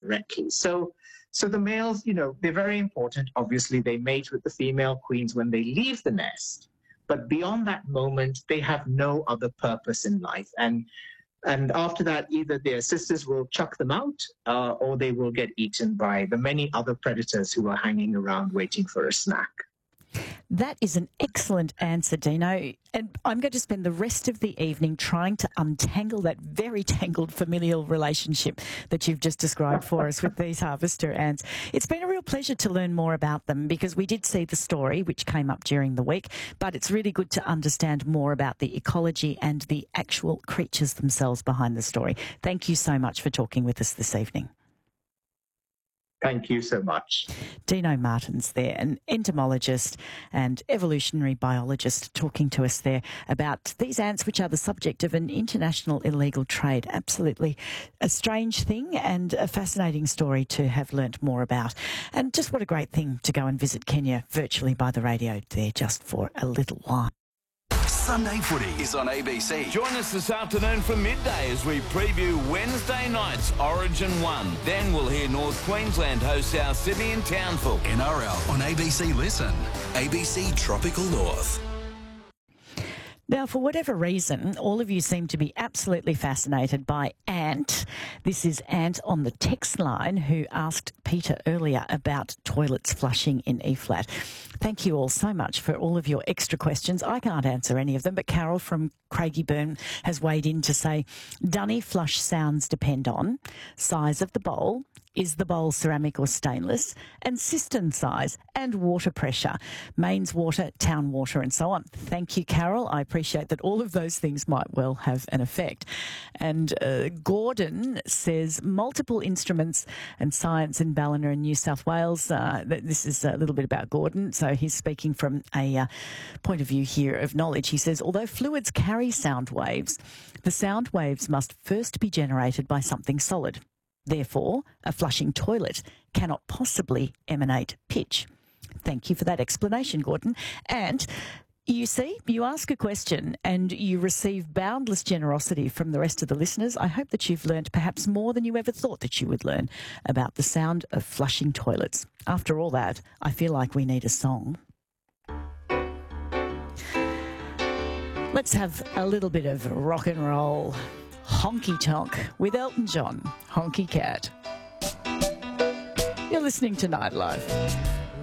directly. So the males, they're very important. Obviously, they mate with the female queens when they leave the nest. But beyond that moment, they have no other purpose in life. And after that, either their sisters will chuck them out or they will get eaten by the many other predators who are hanging around waiting for a snack. That is an excellent answer, Dino. And I'm going to spend the rest of the evening trying to untangle that very tangled familial relationship that you've just described for us with these harvester ants. It's been a real pleasure to learn more about them because we did see the story which came up during the week, but it's really good to understand more about the ecology and the actual creatures themselves behind the story. Thank you so much for talking with us this evening. Thank you so much. Dino Martins there, an entomologist and evolutionary biologist, talking to us there about these ants which are the subject of an international illegal trade. Absolutely a strange thing and a fascinating story to have learnt more about. And just what a great thing to go and visit Kenya virtually by the radio there just for a little while. Sunday Footy is on ABC. Join us this afternoon from midday as we preview Wednesday night's Origin 1. Then we'll hear North Queensland host our Sydney Townsville. NRL on ABC Listen. ABC Tropical North. Now, for whatever reason, all of you seem to be absolutely fascinated by Ant. This is Ant on the text line who asked Peter earlier about toilets flushing in E-flat. Thank you all so much for all of your extra questions. I can't answer any of them, but Carol from Craigieburn has weighed in to say, dunny flush sounds depend on size of the bowl, is the bowl ceramic or stainless, and cistern size and water pressure, mains water, town water and so on. Thank you, Carol. I appreciate that all of those things might well have an effect. And Gordon says multiple instruments and science in Ballina in New South Wales. This is a little bit about Gordon. So he's speaking from a point of view here of knowledge. He says, although fluids carry sound waves, the sound waves must first be generated by something solid. Therefore, a flushing toilet cannot possibly emanate pitch. Thank you for that explanation, Gordon. And you see, you ask a question and you receive boundless generosity from the rest of the listeners. I hope that you've learned perhaps more than you ever thought that you would learn about the sound of flushing toilets. After all that, I feel like we need a song. Let's have a little bit of rock and roll. Honky Tonk with Elton John, Honky Cat. You're listening to Nightlife.